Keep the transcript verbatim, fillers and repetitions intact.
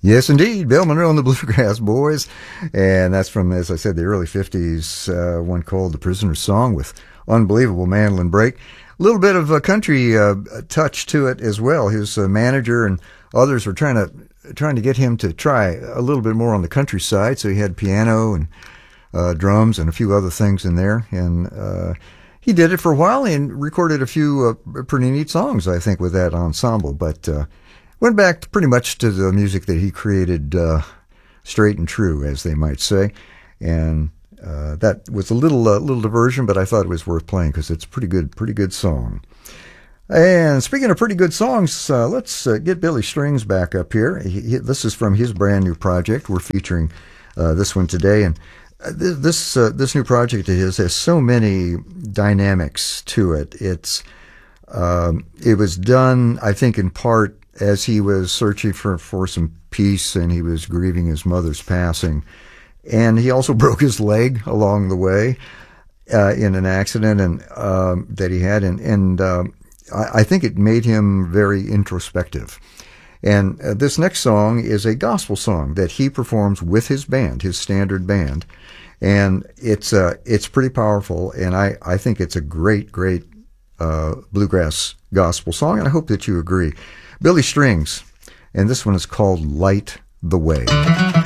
Yes, indeed. Bill Monroe and the Bluegrass Boys. And that's from, as I said, the early fifties, uh, one called The Prisoner's Song with unbelievable mandolin break. A little bit of a country uh, touch to it as well. His uh, manager and others were trying to trying to get him to try a little bit more on the country side, so he had piano and uh, drums and a few other things in there. And uh, he did it for a while and recorded a few uh, pretty neat songs, I think, with that ensemble. But uh, went back pretty much to the music that he created, uh, straight and true, as they might say. And uh, that was a little uh, little diversion, but I thought it was worth playing because it's a pretty good, pretty good song. And speaking of pretty good songs, uh, let's uh, get Billy Strings back up here. He, he, this is from his brand new project. We're featuring uh, this one today, and th- this uh, this new project of his has so many dynamics to it. It's um, it was done, I think, in part as he was searching for, for some peace, and he was grieving his mother's passing. And he also broke his leg along the way uh, in an accident and um, that he had. And, and um, I, I think it made him very introspective. And uh, this next song is a gospel song that he performs with his band, his standard band. And it's uh, it's pretty powerful, and I, I think it's a great, great uh, bluegrass gospel song, and I hope that you agree. Billy Strings, and this one is called Light the Way.